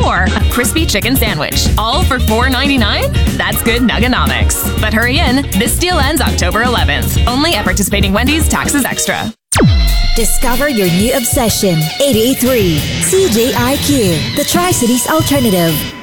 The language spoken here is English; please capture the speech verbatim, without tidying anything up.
or a crispy chicken sandwich, all for four ninety-nine? That's good Nugganomics. But hurry in, this deal ends October eleventh. Only at participating Wendy's, taxes extra. Discover your new obsession. eighty-three C J I Q, the Tri-Cities Alternative.